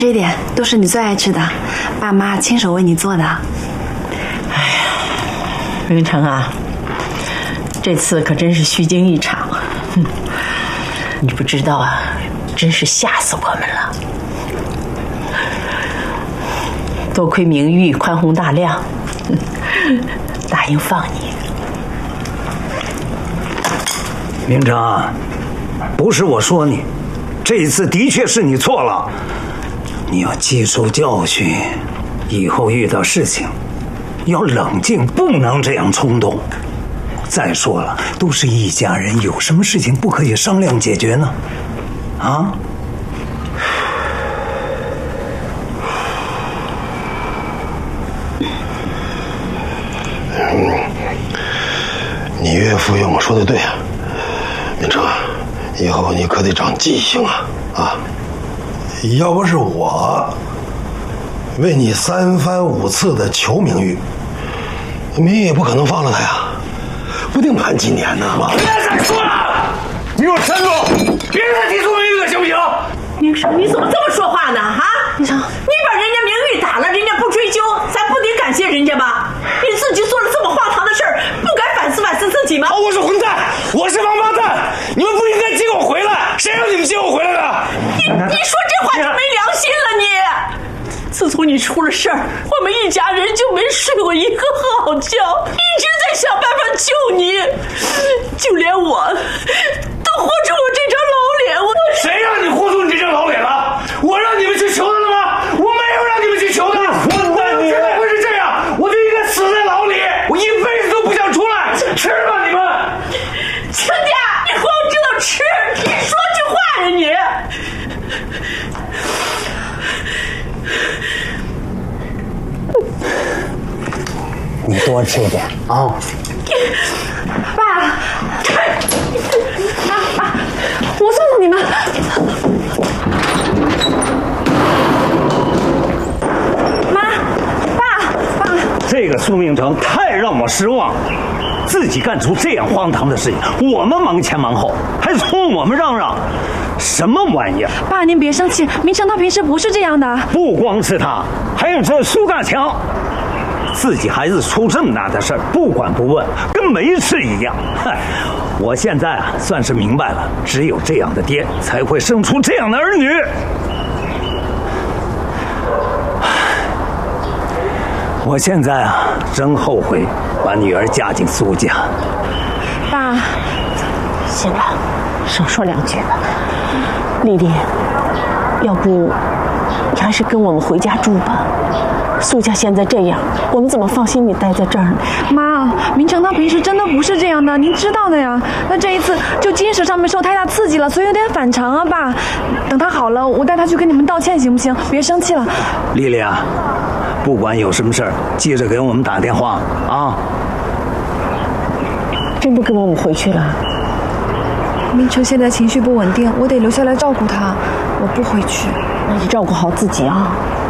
这点都是你最爱吃的，爸妈亲手为你做的。 哎呀，明成啊，这次可真是虚惊一场。你不知道啊，真是吓死我们了。多亏明玉宽宏大量，答应放你。 明成，不是我说你，这一次的确是你错了。你要接受教训，以后遇到事情要冷静，不能这样冲动。再说了，都是一家人，有什么事情不可以商量解决呢？啊？ 你岳父岳母说的对啊，明成，以后你可得长记性啊！啊，要不是我为你3番5次的求明玉，明玉也不可能放了他呀，不定判几年呢。 别再说了，你给我站住！别再提出明玉了，行不行？ 明成，你怎么这么说话呢？啊，明成，你把人家明玉打了，人家不追究，咱不得感谢人家吗？你自己做了这么荒唐的事儿，不该反思反思自己吗？ 我是混蛋，我是王八蛋，你们不应该接我回来，谁让你们接我回来的？ 你说这话就没良心了你！自从你出了事儿，我们一家人就没睡过一个好觉，一直在想办法救你，就连我都豁出我这张老脸。 谁让你豁出你这张老脸了？我让你们去求他了吗？我没有让你们去求他。混蛋！你怎么会是这样？我就应该死在牢里，我一辈子都不想出来。吃吧你们！ 亲家，你光知道吃，你说句话呀你！ 你多吃点啊！ 爸，爸，我送送你们。妈，爸， 这个苏明成太让我失望了，自己干出这样荒唐的事情，我们忙前忙后，还冲我们嚷嚷，什么玩意儿？ 爸，您别生气，明成他平时不是这样的。 不光是他，还有这苏大强。自己孩子出这么大的事儿，不管不问，跟没事一样。嗨，我现在啊，算是明白了，只有这样的爹才会生出这样的儿女。我现在啊，真后悔把女儿嫁进苏家。 爸， 行了，少说2句了。丽丽，要不你还是跟我们回家住吧。苏家现在这样，我们怎么放心你待在这儿呢？ 妈，明成他平时真的不是这样的，您知道的呀。那这一次就精神上面受太大刺激了，所以有点反常啊，爸。等他好了，我带他去跟你们道歉，行不行？别生气了。 丽丽啊，不管有什么事儿，记着给我们打电话啊。 真不跟我们回去了？ 明成现在情绪不稳定，我得留下来照顾他，我不回去。 那你照顾好自己啊。